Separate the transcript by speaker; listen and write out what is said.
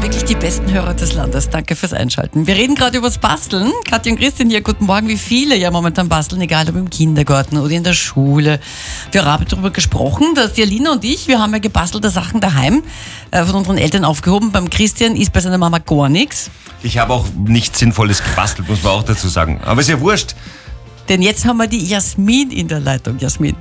Speaker 1: wirklich die besten Hörer des Landes. Danke fürs Einschalten. Wir reden gerade übers Basteln. Katja und Christian hier, guten Morgen. Wie viele ja momentan basteln, egal ob im Kindergarten oder in der Schule. Wir haben darüber gesprochen, dass die Alina und ich, wir haben ja gebastelte Sachen daheim von unseren Eltern aufgehoben. Beim Christian ist bei seiner Mama gar nichts.
Speaker 2: Ich habe auch nichts Sinnvolles gebastelt, muss man auch dazu sagen. Aber ist ja wurscht.
Speaker 1: Denn jetzt haben wir die Jasmin in der Leitung. Jasmin.